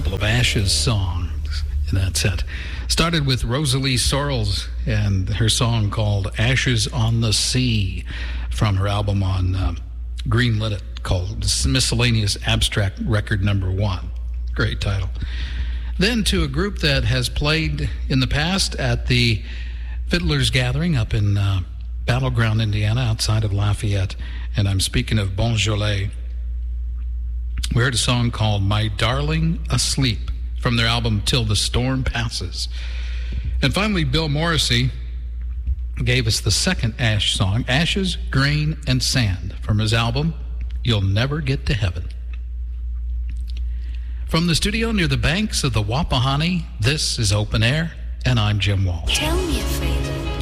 couple of Ashes songs in that set. Started with Rosalie Sorrells and her song called Ashes on the Sea from her album on Greenlit It called Miscellaneous Abstract Record Number 1. Great title. Then to a group that has played in the past at the Fiddler's Gathering up in Battleground, Indiana, outside of Lafayette. And I'm speaking of Bonjolet. We heard a song called My Darling Asleep from their album Till the Storm Passes. And finally, Bill Morrissey gave us the second Ash song, Ashes, Grain, and Sand, from his album You'll Never Get to Heaven. From the studio near the banks of the Wapahani, this is Open Air, and I'm Jim Walsh. Tell me a favor.